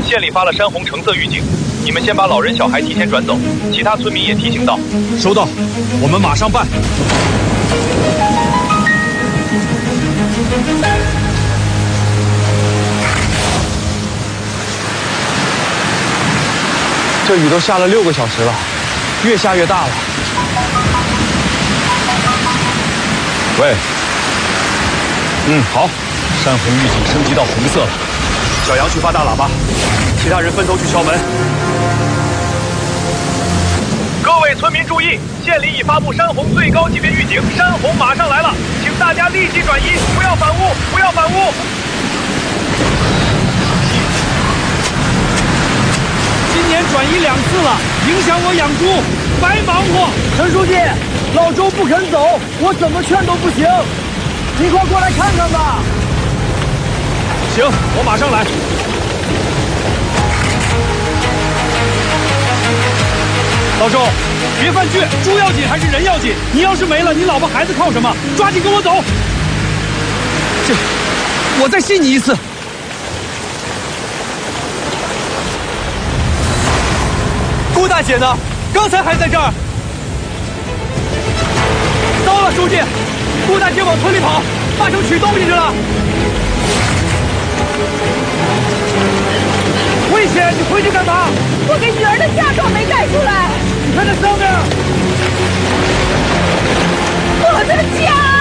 县里发了山洪橙色预警，你们先把老人小孩提前转走，其他村民也提醒到。 收到，我们马上办。这雨都下了6个小时了，越下越大了。喂，好，山洪预警升级到红色了。小杨去发大喇叭，其他人分头去敲门。 各位村民注意，县里已发布山洪最高级别预警，山洪马上来了，请大家立即转移，不要反屋，不要反屋。 今年转移2次了，影响我养猪，白忙活。 陈书记，老周不肯走，我怎么劝都不行，你快过来看看吧。 行，我马上来。老周，别犯倔，猪要紧还是人要紧？你要是没了，你老婆孩子靠什么？抓紧跟我走。我再信你一次。顾大姐呢？刚才还在这儿。糟了，书记，顾大姐往村里跑，八成取东西去了。危险！你回去干嘛？ 我给女儿的嫁妆没带出来。 你看那上面， 我的家。